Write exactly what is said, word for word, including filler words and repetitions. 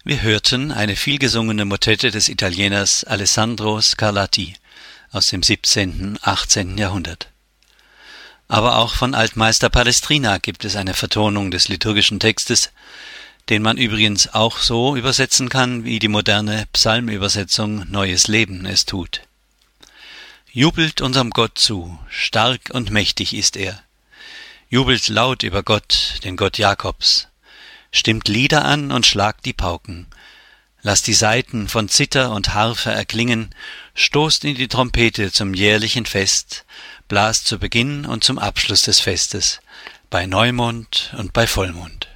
Wir hörten eine vielgesungene Motette des Italieners Alessandro Scarlatti aus dem siebzehnten, achtzehnten Jahrhundert. Aber auch von Altmeister Palestrina gibt es eine Vertonung des liturgischen Textes, den man übrigens auch so übersetzen kann, wie die moderne Psalmübersetzung Neues Leben es tut. Jubelt unserem Gott zu, stark und mächtig ist er. Jubelt laut über Gott, den Gott Jakobs. Stimmt Lieder an und schlagt die Pauken. Lasst die Saiten von Zither und Harfe erklingen, stoßt in die Trompete zum jährlichen Fest, blast zu Beginn und zum Abschluss des Festes, bei Neumond und bei Vollmond.